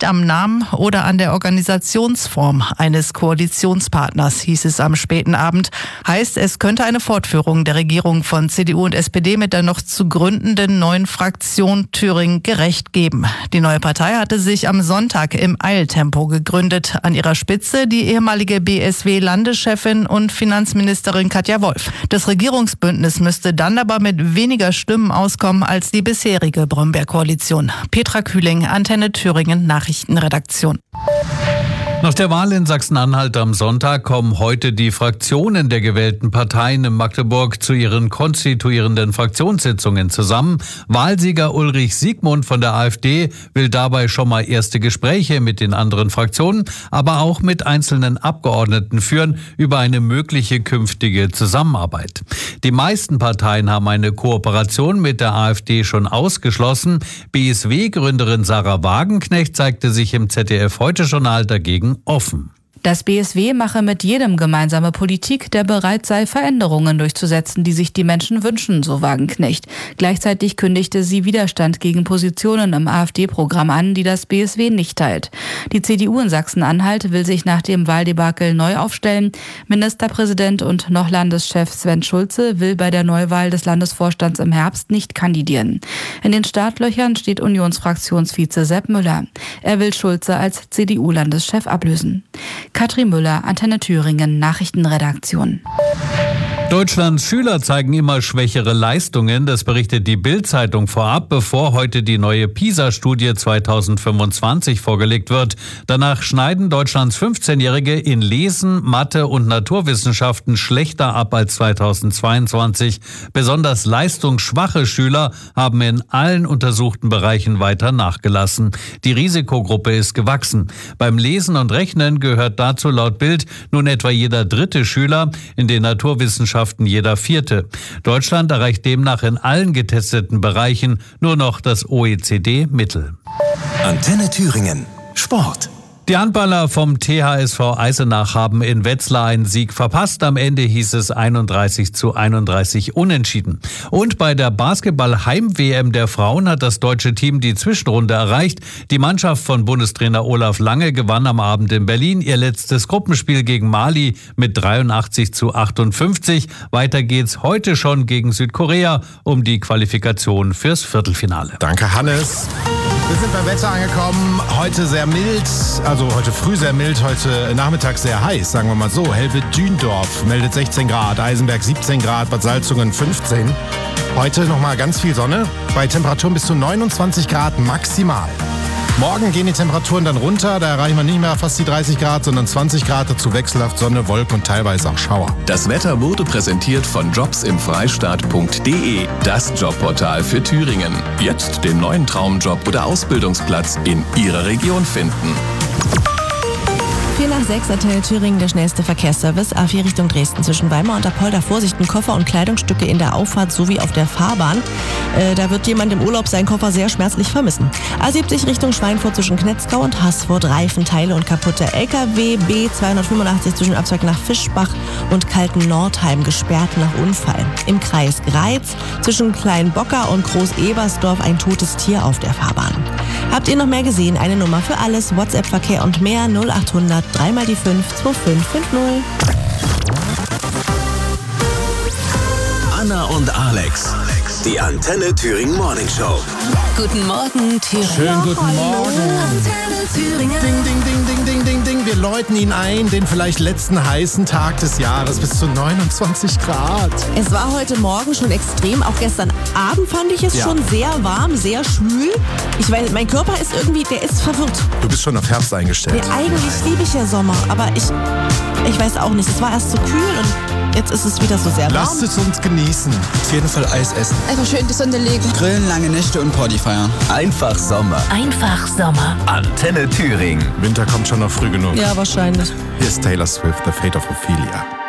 nicht am Namen oder an der Organisationsform eines Koalitionspartners, hieß es am späten Abend. Heißt, es könnte eine Fortführung der Regierung von CDU und SPD mit der noch zu gründenden neuen Fraktion Thüringen gerecht geben. Die neue Partei hatte sich am Sonntag im Eiltempo gegründet. An ihrer Spitze die ehemalige BSW-Landeschefin und Finanzministerin Katja Wolf. Das Regierungsbündnis müsste dann aber mit weniger Stimmen auskommen als die bisherige Brombeer-Koalition. Petra Kühling, Antenne Thüringen, Nachrichtenredaktion. Nach der Wahl in Sachsen-Anhalt am Sonntag kommen heute die Fraktionen der gewählten Parteien in Magdeburg zu ihren konstituierenden Fraktionssitzungen zusammen. Wahlsieger Ulrich Siegmund von der AfD will dabei schon mal erste Gespräche mit den anderen Fraktionen, aber auch mit einzelnen Abgeordneten führen über eine mögliche künftige Zusammenarbeit. Die meisten Parteien haben eine Kooperation mit der AfD schon ausgeschlossen. BSW-Gründerin Sarah Wagenknecht zeigte sich im ZDF-Heute-Journal dagegen offen. Das BSW mache mit jedem gemeinsame Politik, der bereit sei, Veränderungen durchzusetzen, die sich die Menschen wünschen, so Wagenknecht. Gleichzeitig kündigte sie Widerstand gegen Positionen im AfD-Programm an, die das BSW nicht teilt. Die CDU in Sachsen-Anhalt will sich nach dem Wahldebakel neu aufstellen. Ministerpräsident und noch Landeschef Sven Schulze will bei der Neuwahl des Landesvorstands im Herbst nicht kandidieren. In den Startlöchern steht Unionsfraktionsvize Sepp Müller. Er will Schulze als CDU-Landeschef ablösen. Katrin Müller, Antenne Thüringen, Nachrichtenredaktion. Deutschlands Schüler zeigen immer schwächere Leistungen. Das berichtet die Bild-Zeitung vorab, bevor heute die neue PISA-Studie 2025 vorgelegt wird. Danach schneiden Deutschlands 15-Jährige in Lesen, Mathe und Naturwissenschaften schlechter ab als 2022. Besonders leistungsschwache Schüler haben in allen untersuchten Bereichen weiter nachgelassen. Die Risikogruppe ist gewachsen. Beim Lesen und Rechnen gehört dazu laut Bild nun etwa jeder dritte Schüler, in den Naturwissenschaften jeder vierte. Deutschland erreicht demnach in allen getesteten Bereichen nur noch das OECD-Mittel. Antenne Thüringen. Sport. Die Handballer vom THSV Eisenach haben in Wetzlar einen Sieg verpasst. Am Ende hieß es 31:31 unentschieden. Und bei der Basketball-Heim-WM der Frauen hat das deutsche Team die Zwischenrunde erreicht. Die Mannschaft von Bundestrainer Olaf Lange gewann am Abend in Berlin ihr letztes Gruppenspiel gegen Mali mit 83:58. Weiter geht's heute schon gegen Südkorea um die Qualifikation fürs Viertelfinale. Danke, Hannes. Wir sind beim Wetter angekommen. Heute sehr mild, also heute früh sehr mild, heute Nachmittag sehr heiß, sagen wir mal so. Helbe-Dündorf meldet 16 Grad, Eisenberg 17 Grad, Bad Salzungen 15. Heute nochmal ganz viel Sonne, bei Temperaturen bis zu 29 Grad maximal. Morgen gehen die Temperaturen dann runter, da erreichen wir nicht mehr fast die 30 Grad, sondern 20 Grad, dazu wechselhaft Sonne, Wolken und teilweise auch Schauer. Das Wetter wurde präsentiert von jobsimfreistaat.de, das Jobportal für Thüringen. Jetzt den neuen Traumjob oder Ausbildungsplatz in Ihrer Region finden. 4 nach 6, Antenne Thüringen, der schnellste Verkehrsservice. A4 Richtung Dresden zwischen Weimar und Apolda. Vorsichten, Koffer und Kleidungsstücke in der Auffahrt sowie auf der Fahrbahn. Da wird jemand im Urlaub seinen Koffer sehr schmerzlich vermissen. A70 Richtung Schweinfurt zwischen Knetzgau und Haßfurt. Reifenteile und kaputte LKW. B285 zwischen Abzweig nach Fischbach und Kalten-Nordheim gesperrt nach Unfall. Im Kreis Greiz zwischen Kleinbocker und Groß-Ebersdorf ein totes Tier auf der Fahrbahn. Habt ihr noch mehr gesehen? Eine Nummer für alles. WhatsApp-Verkehr und mehr 0800 3 mal die 5 2550. Anna und Alex, die Antenne Thüringen Morning Show. Guten Morgen, Thüringen. Schönen guten Morgen. Antenne Thüringen. Ding, ding, ding, ding, ding, ding, ding. Wir läuten ihn ein, den vielleicht letzten heißen Tag des Jahres, bis zu 29 Grad. Es war heute Morgen schon extrem. Auch gestern Abend fand ich es schon sehr warm, sehr schwül. Ich weiß, mein Körper ist irgendwie, der ist verwirrt. Du bist schon auf Herbst eingestellt. Ja, eigentlich liebe ich ja Sommer, aber ich weiß auch nicht. Es war erst so kühl und jetzt ist es wieder so sehr warm. Lasst es uns genießen. Auf jeden Fall Eis essen. Einfach schön die Sonne legen. Grillen, lange Nächte und Party feiern. Einfach Sommer. Einfach Sommer. Antenne Thüringen. Winter kommt schon noch früh genug. Ja, wahrscheinlich. Hier ist Taylor Swift, The Fate of Ophelia.